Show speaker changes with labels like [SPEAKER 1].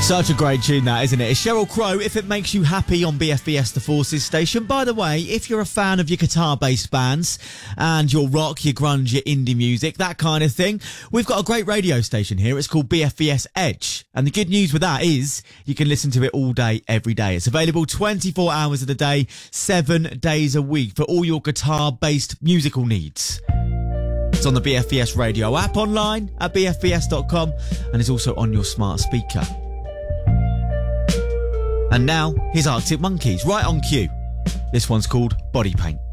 [SPEAKER 1] Such a great tune that, isn't it? It's Sheryl Crow, If It Makes You Happy, on BFBS The Forces station. By the way, if you're a fan of your guitar-based bands and your rock, your grunge, your indie music, that kind of thing, we've got a great radio station here. It's called BFBS Edge. And the good news with that is you can listen to it all day, every day. It's available 24 hours of the day, 7 days a week for all your guitar-based musical needs. It's on the BFBS radio app, online at bfbs.com, and it's also on your smart speaker. And now, here's Arctic Monkeys, right on cue. This one's called Body Paint.